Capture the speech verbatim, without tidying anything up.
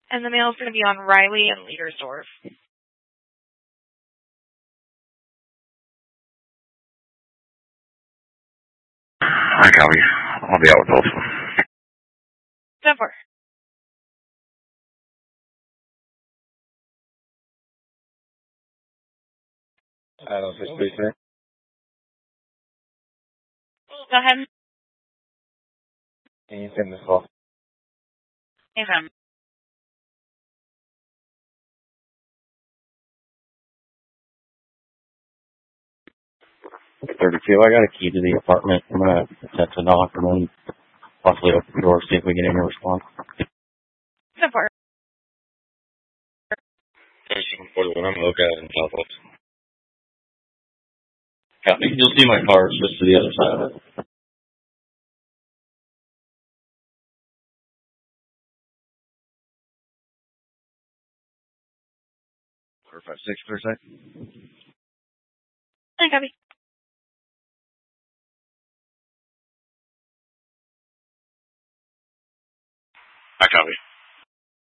And the mail is going to be on Riley and Leadersdorf. I copy. I'll be out with both of them. ten four. I don't think so, sir. Go ahead. Can you send this off? Amen. thirty-two, I got a key to the apartment. I'm going to attempt to knock and then possibly open the door, see if we get any response. ten four. thirty-seven forty-one, I'm going to look at it in Southwest. Copy. You'll see my car just to the other side of it. four five six, clear sight. I copy. I copy.